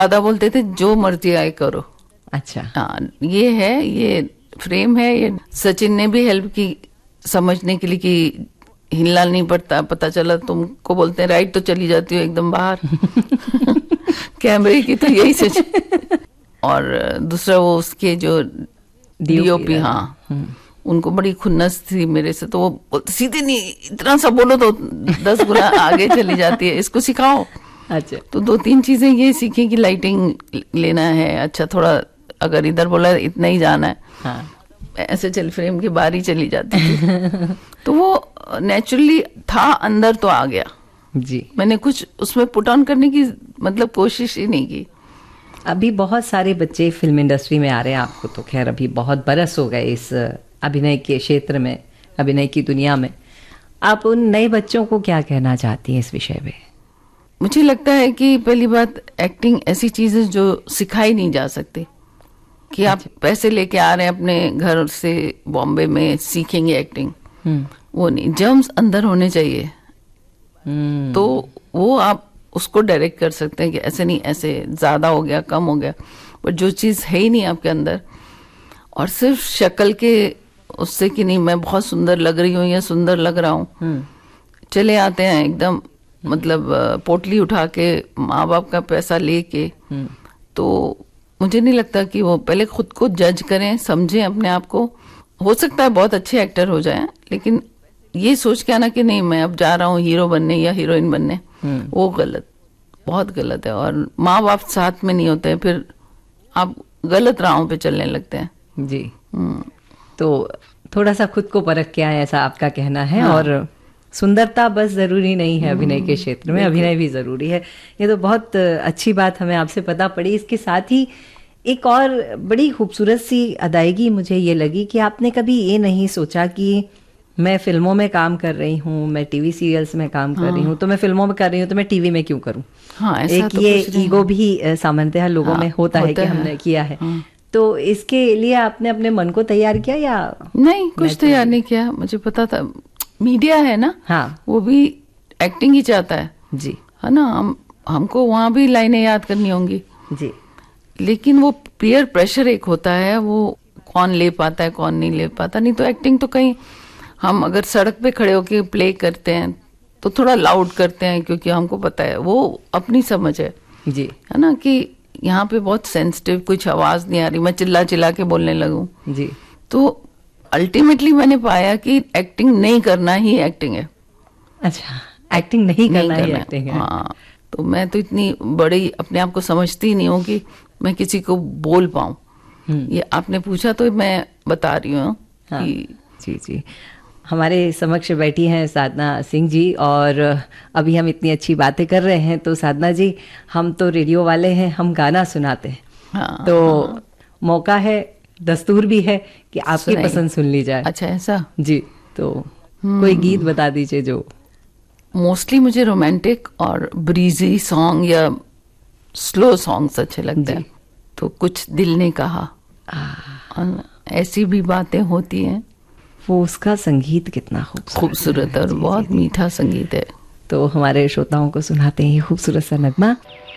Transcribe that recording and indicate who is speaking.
Speaker 1: दादा बोलते थे जो मर्जी आए करो।
Speaker 2: अच्छा।
Speaker 1: हाँ, ये है, ये फ्रेम है। ये सचिन ने भी हेल्प की समझने के लिए कि हिलना नहीं पड़ता, पता चला तुमको बोलते हैं राइट तो चली जाती हो एकदम बाहर। कैमरे की तो यही सच। और दूसरा वो उसके जो डीओपी, हाँ, उनको बड़ी खुन्नस थी मेरे से, तो वो सीधे नहीं, इतना सा बोलो तो 10 गुना आगे चली जाती है, इसको सिखाओ।
Speaker 2: अच्छा।
Speaker 1: तो 2-3 चीजें ये सीखी कि लाइटिंग लेना है, अच्छा थोड़ा अगर इधर बोला इतना ही जाना है,
Speaker 2: हाँ।
Speaker 1: ऐसे चल फ्रेम की बारी चली जाती थी। तो वो नेचुरली था, अंदर तो आ गया
Speaker 2: जी।
Speaker 1: मैंने कुछ उसमें पुट ऑन करने की मतलब कोशिश ही नहीं की।
Speaker 2: अभी बहुत सारे बच्चे फिल्म इंडस्ट्री में आ रहे हैं, आपको तो खैर अभी बहुत बरस हो गए इस अभिनय के क्षेत्र में, अभिनय की दुनिया में। आप उन नए बच्चों को क्या कहना चाहती हैं इस विषय में?
Speaker 1: मुझे लगता है कि पहली बात, एक्टिंग ऐसी चीज है जो सिखाई नहीं जा सकती कि आप पैसे लेके आ रहे हैं अपने घर से बॉम्बे में सीखेंगे एक्टिंग, वो नहीं। जर्म्स अंदर होने चाहिए, तो वो आप उसको डायरेक्ट कर सकते हैं कि ऐसे नहीं, ऐसे ज्यादा हो गया, कम हो गया। बट जो चीज है ही नहीं आपके अंदर, और सिर्फ शक्ल के उससे कि नहीं मैं बहुत सुंदर लग रही हूँ या सुंदर लग रहा हूँ, चले आते हैं एकदम, मतलब पोटली उठा के माँ बाप का पैसा लेके। तो मुझे नहीं लगता कि वो पहले खुद को जज करें, समझें अपने आप को। हो सकता है बहुत अच्छे एक्टर हो जाएं, लेकिन ये सोच के आना कि नहीं मैं अब जा रहा हूँ हीरो बनने या हीरोइन बनने, वो गलत, बहुत गलत है। और माँ बाप साथ में नहीं होते हैं, फिर आप गलत राहों पे चलने लगते हैं।
Speaker 2: जी। तो थोड़ा सा खुद को परख के आए, ऐसा आपका कहना है। हाँ। और सुंदरता बस जरूरी नहीं है अभिनय के क्षेत्र में, अभिनय भी जरूरी है। ये तो बहुत अच्छी बात हमें आपसे पता पड़ी। इसके साथ ही एक और बड़ी खूबसूरत सी अदायगी मुझे ये लगी कि आपने कभी ये नहीं सोचा कि मैं फिल्मों में काम कर रही हूँ, मैं टीवी सीरियल्स में काम कर रही हूँ, तो मैं फिल्मों में कर रही हूँ तो मैं टीवी में क्यों करूँ।
Speaker 1: हाँ,
Speaker 2: एक तो ये ईगो भी सामान्यतः लोगों में होता है कि हमने किया है। तो इसके लिए आपने अपने मन को तैयार किया या
Speaker 1: नहीं? कुछ तैयार नहीं किया, मुझे पता था मीडिया है ना,
Speaker 2: हाँ,
Speaker 1: वो भी एक्टिंग ही चाहता है
Speaker 2: जी,
Speaker 1: है ना। हमको वहां भी लाइनें याद करनी होंगी
Speaker 2: जी,
Speaker 1: लेकिन वो पीयर प्रेशर एक होता है, वो कौन ले पाता है कौन नहीं ले पाता। नहीं तो एक्टिंग तो कहीं हम अगर सड़क पे खड़े होके प्ले करते हैं तो थोड़ा लाउड करते हैं, क्योंकि हमको पता है वो अपनी समझ है
Speaker 2: जी,
Speaker 1: है ना, कि यहाँ पे बहुत सेंसिटिव, कुछ आवाज नहीं आ रही, मैं चिल्ला चिल्ला के बोलने लगूं।
Speaker 2: जी।
Speaker 1: तो अल्टीमेटली मैंने पाया कि एक्टिंग नहीं करना ही एक्टिंग है।
Speaker 2: अच्छा, एक्टिंग नहीं करना ही एक्टिंग है।
Speaker 1: हाँ, तो मैं तो इतनी बड़ी अपने आप को समझती ही नहीं हूँ कि मैं किसी को बोल पाऊं। ये आपने पूछा तो मैं बता रही हूँ।
Speaker 2: हाँ, जी जी। हमारे समक्ष बैठी हैं साधना सिंह जी, और अभी हम इतनी अच्छी बातें कर रहे हैं। तो साधना जी, हम तो रेडियो वाले हैं, हम गाना सुनाते हैं।
Speaker 1: हाँ,
Speaker 2: तो
Speaker 1: हाँ,
Speaker 2: मौका है, दस्तूर भी है कि आपकी पसंद सुन ली जाए।
Speaker 1: अच्छा, ऐसा?
Speaker 2: जी। तो कोई गीत बता दीजिए जो।
Speaker 1: मोस्टली मुझे रोमांटिक और ब्रीजी सॉन्ग या स्लो सॉन्ग्स अच्छे लगते हैं। तो कुछ दिल ने कहा, ऐसी भी बातें होती हैं।
Speaker 2: वो उसका संगीत कितना खूबसूरत
Speaker 1: और बहुत मीठा संगीत है।
Speaker 2: तो हमारे श्रोताओं को सुनाते हैं ये खूबसूरत सा नगमा।